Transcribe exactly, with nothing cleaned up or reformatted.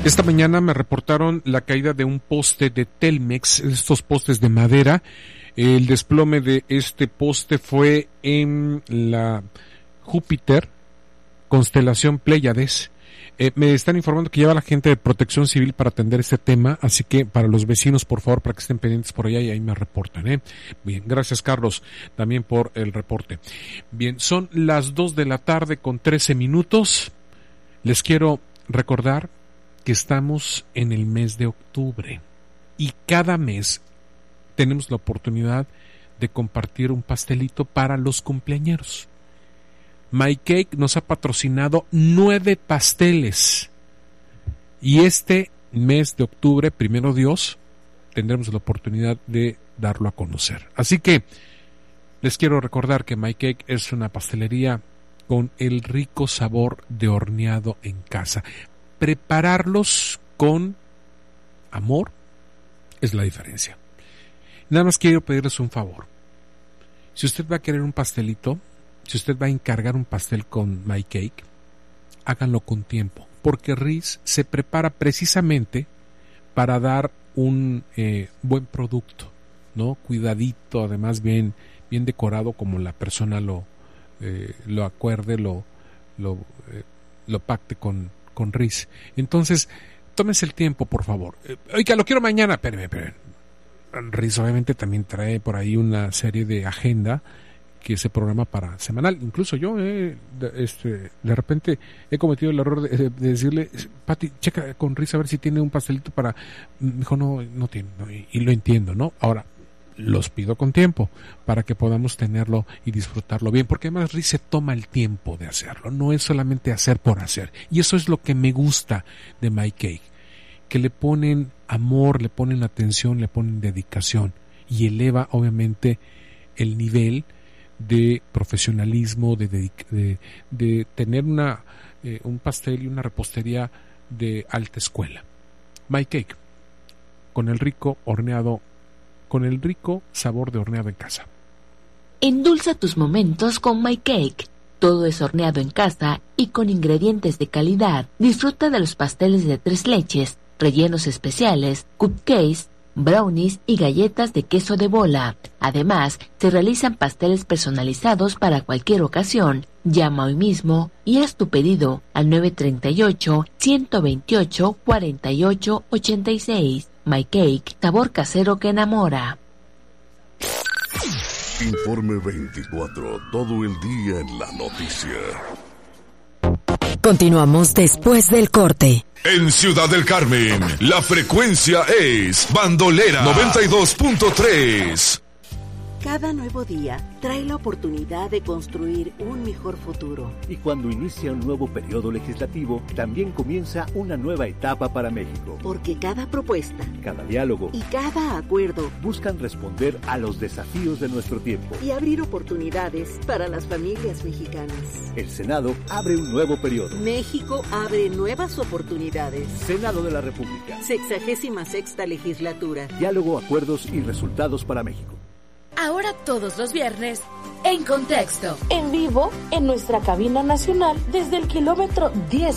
Esta mañana me reportaron la caída de un poste de Telmex, estos postes de madera. El desplome de este poste fue en la Júpiter, constelación Pléyades. Eh, me están informando que lleva la gente de Protección Civil para atender este tema, así que para los vecinos, por favor, para que estén pendientes por allá y ahí me reportan, ¿eh? Bien, gracias Carlos, también por el reporte. Bien, son las dos de la tarde con trece minutos. Les quiero recordar que estamos en el mes de octubre y cada mes tenemos la oportunidad de compartir un pastelito para los cumpleañeros. My Cake nos ha patrocinado nueve pasteles y este mes de octubre, primero Dios, tendremos la oportunidad de darlo a conocer. Así que les quiero recordar que My Cake es una pastelería con el rico sabor de horneado en casa. Prepararlos con amor es la diferencia. Nada más quiero pedirles un favor. Si usted va a querer un pastelito, si usted va a encargar un pastel con My Cake, háganlo con tiempo, porque Riz se prepara precisamente para dar un eh, buen producto, ¿no? Cuidadito, además bien, bien decorado como la persona lo, eh, lo acuerde, lo, lo, eh, lo pacte con, con Riz. Entonces, tómense el tiempo, por favor. Eh, oiga, lo quiero mañana, espérame, espérame. Riz obviamente también trae por ahí una serie de agenda que se programa para semanal. Incluso yo eh, de, este, de repente he cometido el error de, de, de decirle, Pati, checa con Riz a ver si tiene un pastelito para... Me dijo, no, no tiene, no, y, y lo entiendo, ¿no? Ahora, los pido con tiempo para que podamos tenerlo y disfrutarlo bien, porque además Riz se toma el tiempo de hacerlo, no es solamente hacer por hacer. Y eso es lo que me gusta de My Cake, que le ponen amor, le ponen atención, le ponen dedicación y eleva obviamente el nivel de profesionalismo, de, de, de, de tener una eh, un pastel y una repostería de alta escuela. My Cake, con el rico horneado, con el rico sabor de horneado en casa. Endulza tus momentos con My Cake. Todo es horneado en casa y con ingredientes de calidad. Disfruta de los pasteles de tres leches, rellenos especiales, cupcakes, brownies y galletas de queso de bola. Además, se realizan pasteles personalizados para cualquier ocasión. Llama hoy mismo y haz tu pedido al nueve tres ocho, uno dos ocho, cuatro ocho ocho seis. My Cake, sabor casero que enamora. Informe veinticuatro, todo el día en la noticia. Continuamos después del corte. En Ciudad del Carmen, la frecuencia es Bandolera noventa y dos punto tres. Cada nuevo día trae la oportunidad de construir un mejor futuro. Y cuando inicia un nuevo periodo legislativo, también comienza una nueva etapa para México. Porque cada propuesta, cada diálogo y cada acuerdo buscan responder a los desafíos de nuestro tiempo y abrir oportunidades para las familias mexicanas. El Senado abre un nuevo periodo. México abre nuevas oportunidades. Senado de la República. Sexagésima sexta legislatura. Diálogo, acuerdos y resultados para México. Ahora todos los viernes, En Contexto. En vivo, en nuestra cabina nacional, desde el kilómetro diez